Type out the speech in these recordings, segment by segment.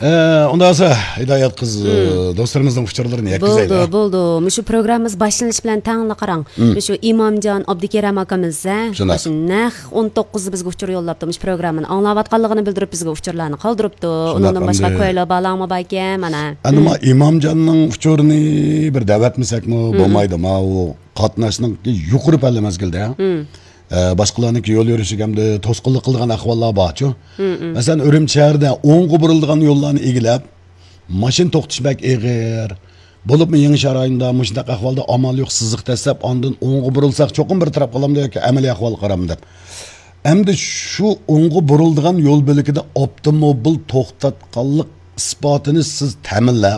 Ondan sonra Hidayat kız dostlarımızın uçurlarını yakizeydi. Buldu. Şu programımız başlanış bilen tağınla qarang. Şu İmamcan Abdikerem akamiz naq 19 bizga uçur yollaptı. Şu programın anlavatqanligini bildirip bizga uçurlarni qoldiribdi. Ondan başqa koyla balangma bayken mana. Anima İmamcanның uçurunu bir davetmisakmi bo'lmaydimi? O qatnashning yuqori palla mezgilda. Başqalarınınki yol yürüyüşügemde tosqulluq qilgan ahvollar borchu. Masalan, Ürümçiharda o'ngga burilgan yo'llarni egilab, mashin to'xtatishmak eg'ir. Bo'libmi Yangichar rayonida mushundaq ahvolda amal yo'q siziq tashlab, ondan o'ngga burilsak cho'qim bir taraf qolamda yoki amaliy ahvol qaram deb. Endi shu o'ngga burilgan yo'l bo'ligida avtomobil to'xtatganlik isbotini siz ta'minlab,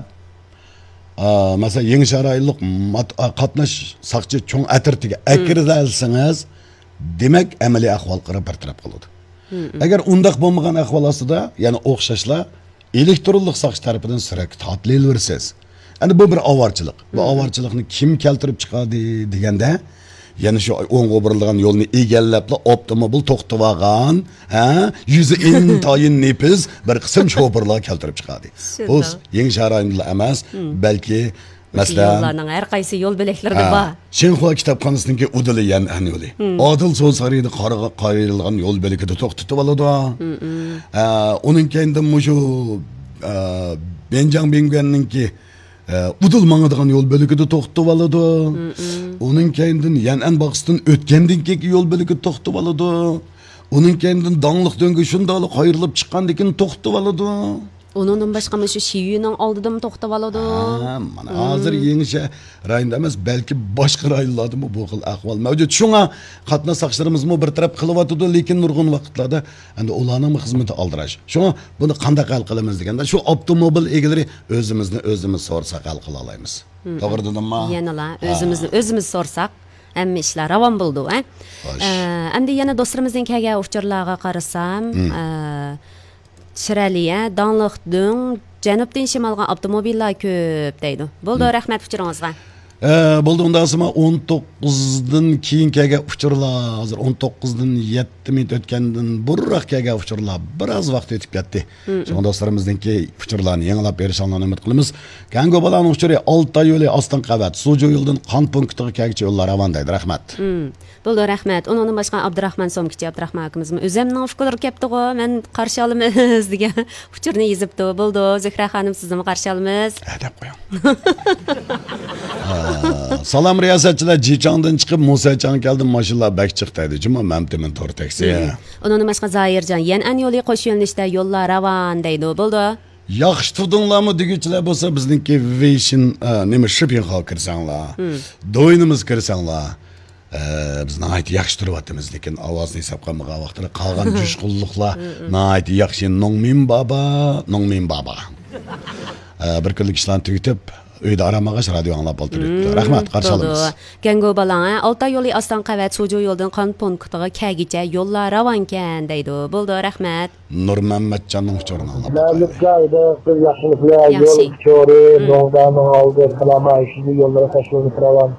masalan Yangichar rayonlik qatnash saqchi cho'ng atirtiga akirsalsangiz demek ameliy ahvol qarab bartaraf qiladi. Agar undaq bo'lmagan ahvol ostida, ya'ni o'xshashlar elektronlik saqchi tarafidan sirak tortilaversiz. Endi bu bir avarchilik. Bu avarchilikni kim keltirib chiqadi deganda, ya'ni shu o'ngga burilgan yo'lni egallabla avtomobil to'xtab olgan, yuzi intayin nepiz bir qism shoferlar keltirib chiqadi. Bu Yangichar rayonida emas, balki mesela yollarning har qaysi yo'l belaklarida bor. Şenxua kitapxonasininki udili yani yo'li. Adil So'zsariyda qayrilgan yo'l belakida to'xtatib oladi. Uning keyinda mushu Benjang Benguanninki udil mangadigan yo'l belakida to'xtatib oladi. Uning keyindan Yanan Boqiston o'tgandan keyingi yo'l belakida to'xtatib oladi. Uning keyindan Dangliq döngü shundaqli qayrilib chiqqandan to'xtatib oladi. Onun başqa şu Şiyu'nun aldıdım to'xtab oladi. Mana hozir Yangichar rayonida emas, balki boshqa rayonlarda bu xil ahvol mavjud. Shunga qatnash saqchilarimiz bir taraf qilyotdi, lekin nurg'un vaqtlarda endi ularning xizmati aldirash. Shunga buni qanday hal qilamiz deganda, shu avtomobil egalari o'zimiz so'rsak hal qila olamiz. To'g'ridimi? Yana o'zimiz so'rsak hamma ishlar ravon bo'ldi, endi yana do'stlarimizning kelgan uchurlarga qarasam, Şiraliye, Danlıqdın, Cənubdan şimalga avtomobillar köp deydi. Bo'ldi, rahmat uçuringizga. Bo'ldi, undan sonra 19'dan keyin kelgan uçurlar, hozir 19'dan 7 minut o'tgandan burroq kelgan uçurlar biroz vaqt o'tib ketdi. Shunga do'stlarimizningki uçurlarni yangilanib berishini umid qilamiz. Kango balan uçuri Altay yo'li Oston qavat, Suju yo'ldan qon punktiga kelguchi yo'llar ravon deydi. Rahmat. Bo'ldi, rahmat. Undan boshqa Abdurahmon Somkichi Abdurahmon akimizmi o'zimning fikrlar kelibdi-ku, men qarshi olamiz degan uçurni yezibdi. Bo'ldi, Zuhra xonim sizni qarshi olamiz. Deb qo'ying. Salam riyosatchilar, Jichangdan chiqib Musachang keldim, mashinalar bak chiqdi dedi. Juma mamtimin to'r taksi. Undan boshqa Zoirjon Yanan yo'li qo'sh yo'nalishda yo'llar ravon deydi. Bo'ldi. Yaxshi turdinglarmi deguchilar bo'lsa, bizningki Vision nima shipping hol kirsanglar, do'yinimiz kirsanglar. Biz nəhayət yaxşı turvatımız, lekin avazını hesab qılmağa vaqtida qalğan coşqunluqlar nəhayət yaxşı Nongmin baba. Bir kunlik ishlarni tugatib, uyda aramag'ash radio anglab o'tiribdi. Rahmat, qarshi olamiz. Gango balanga Altay yo'li Oston qavat Suju yo'ldan qon punktiga kelgicha yo'llar ravonkan deydi. Bo'ldi, rahmat. Nurmamatjonning uchurini anglab. Layliklarda bir yaxshiliklar yo'l uchuri, Nongdan oldi qilama ishni yo'llara tashlanib ravon.